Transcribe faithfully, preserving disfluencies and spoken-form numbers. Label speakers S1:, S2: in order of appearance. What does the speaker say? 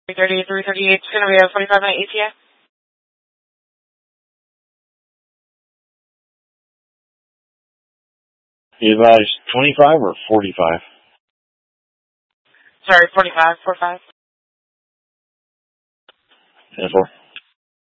S1: three thirty, three thirty-eight, it's going to be a forty-five minute E T A.
S2: You advise twenty-five or forty-five?
S1: Sorry, forty-five, forty-five.
S2: ten four.